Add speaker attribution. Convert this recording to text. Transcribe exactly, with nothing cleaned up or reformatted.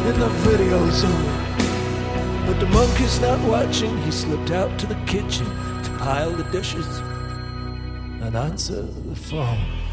Speaker 1: in the video zone. But the monkey's not watching. He slipped out to the kitchen to pile the dishes and answer the phone.